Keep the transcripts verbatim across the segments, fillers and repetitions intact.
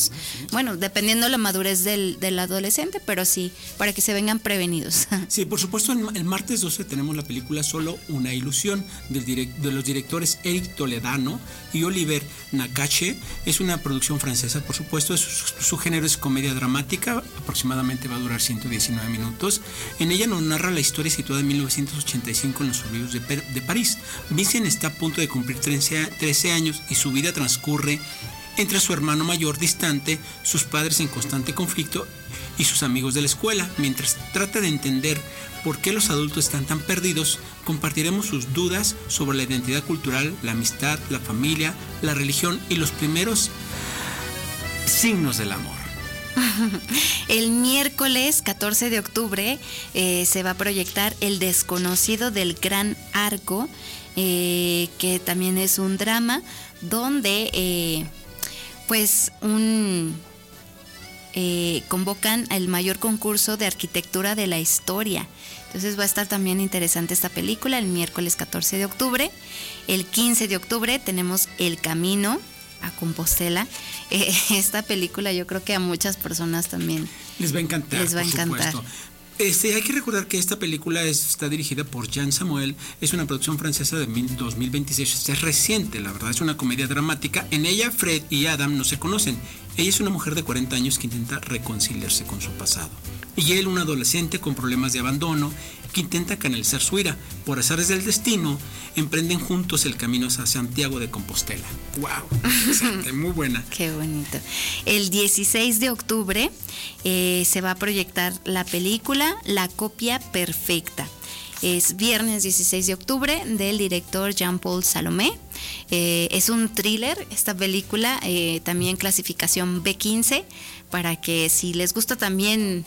años. Bueno, dependiendo la madurez del, del adolescente, pero sí, para que se vengan prevenidos. Sí, por supuesto, el, el martes doce tenemos la película Solo una ilusión del direct, de los directores Eric Toledano y Oliver Nakache. Es una producción francesa, por supuesto. Su, su género es comedia dramática, aproximadamente va a durar ciento diecinueve minutos. En ella nos narra la historia situada en mil novecientos ochenta y cinco en los suburbios de, de París. Vincent está a punto de cumplir trece años y su vida transcurre entre su hermano mayor distante, sus padres en constante conflicto y sus amigos de la escuela. Mientras trata de entender por qué los adultos están tan perdidos, compartiremos sus dudas sobre la identidad cultural, la amistad, la familia, la religión y los primeros signos del amor. El miércoles catorce de octubre eh, se va a proyectar El desconocido del Gran Arco, eh, que también es un drama donde eh, pues un eh, convocan el mayor concurso de arquitectura de la historia. Entonces va a estar también interesante esta película el miércoles catorce de octubre. El quince de octubre tenemos El Camino a Compostela. Eh, esta película yo creo que a muchas personas también les va a encantar. Les va a encantar. Este, hay que recordar que esta película es, está dirigida por Jean Samuel, es una producción francesa de dos mil veintiséis, es reciente, la verdad, es una comedia dramática. En ella Fred y Adam no se conocen. Ella es una mujer de cuarenta años que intenta reconciliarse con su pasado. Y él, un adolescente con problemas de abandono, que intenta canalizar su ira. Por azares del destino, emprenden juntos el camino hacia Santiago de Compostela. ¡Wow! Muy buena. Qué bonito. El dieciséis de octubre eh, se va a proyectar la película La Copia Perfecta. Es viernes dieciséis de octubre, del director Jean-Paul Salomé. Eh, es un thriller, esta película, eh, también clasificación B quince, para que si les gusta también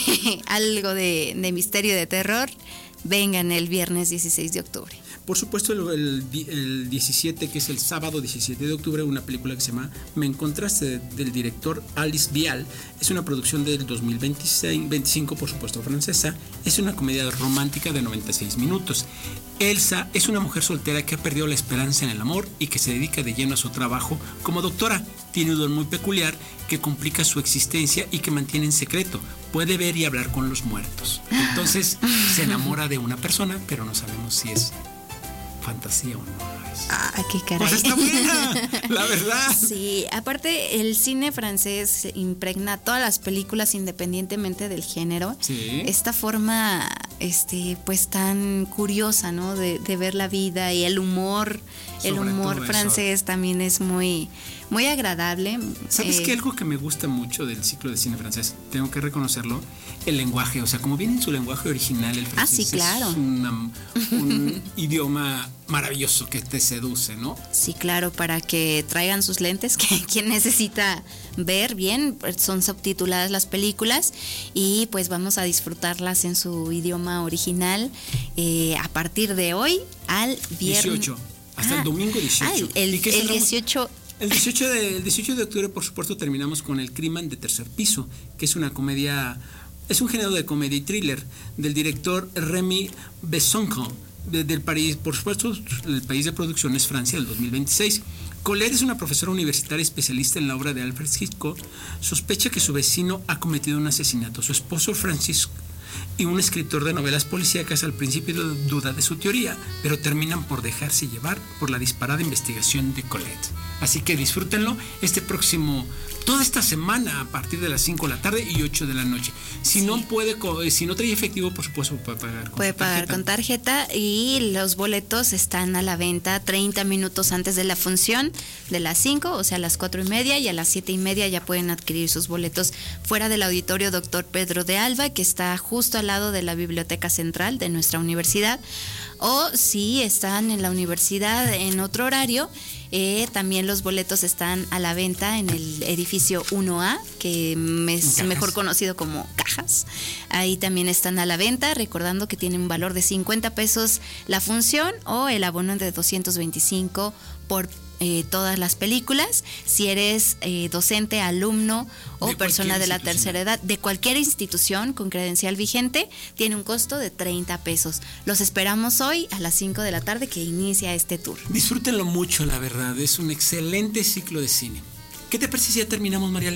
algo de, de misterio, de terror, vengan el viernes dieciséis de octubre. Por supuesto, el, el, el diecisiete, que es el sábado diecisiete de octubre, una película que se llama Me Encontraste, del director Alice Vial. Es una producción del dos mil veintiséis, veinticinco, por supuesto, francesa. Es una comedia romántica de noventa y seis minutos. Elsa es una mujer soltera que ha perdido la esperanza en el amor y que se dedica de lleno a su trabajo como doctora. Tiene un don muy peculiar que complica su existencia y que mantiene en secreto. Puede ver y hablar con los muertos. Entonces se enamora de una persona, pero no sabemos si es fantasía o no. Ah, qué caray. Pues está buena, la verdad. Sí, aparte el cine francés impregna todas las películas independientemente del género. Sí. Esta forma, este, pues tan curiosa, ¿no? De, de ver la vida y el humor. Sobre el humor francés eso. También es muy, muy agradable. ¿Sabes eh, qué? Algo que me gusta mucho del ciclo de cine francés, tengo que reconocerlo, el lenguaje. O sea, como viene en su lenguaje original, el francés ah, sí, claro. es una, un idioma maravilloso que te seduce, ¿no? Sí, claro, para que traigan sus lentes, que quien necesita ver bien, son subtituladas las películas y pues vamos a disfrutarlas en su idioma original eh, a partir de hoy al viernes. dieciocho, hasta ah, el domingo dieciocho. Ah, el, el, el dieciocho... El dieciocho, de, el dieciocho de octubre, por supuesto, terminamos con El Crimen de Tercer Piso, que es una comedia, es un género de comedia y thriller del director Rémy Besson. Del país, por supuesto, el país de producción es Francia, del dos mil veintiséis. Colette es una profesora universitaria especialista en la obra de Alfred Hitchcock. Sospecha que su vecino ha cometido un asesinato. Su esposo Francis y un escritor de novelas policíacas al principio duda de su teoría, pero terminan por dejarse llevar por la disparada investigación de Colette. Así que disfrútenlo este próximo, toda esta semana a partir de las cinco de la tarde y ocho de la noche. Si sí. no puede, si no trae efectivo, por supuesto puede pagar con puede pagar tarjeta. con tarjeta y los boletos están a la venta treinta minutos antes de la función de las cinco, o sea a las cuatro y media, y a las siete y media ya pueden adquirir sus boletos fuera del auditorio Doctor Pedro de Alba, que está justo al lado de la Biblioteca Central de nuestra universidad. O si están en la universidad en otro horario, eh, también los boletos están a la venta en el edificio uno A, que es Cajas. Mejor conocido como Cajas. Ahí también están a la venta, recordando que tienen un valor de cincuenta pesos la función o el abono de doscientos veinticinco por Eh, todas las películas. Si eres eh, docente, alumno o de persona de la tercera edad de cualquier institución con credencial vigente, tiene un costo de treinta pesos. Los esperamos hoy a las cinco de la tarde que inicia este tour. Disfrútenlo mucho, la verdad, es un excelente ciclo de cine. ¿Qué te parece si ya terminamos, María?